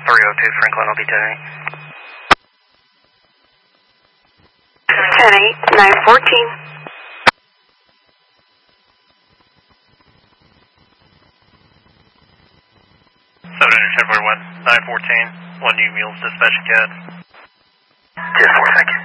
302 Franklin will be 10-8. 10-8, 914. 710.1, 914, 1 new Mules dispatch CAD. 10-4, thank you.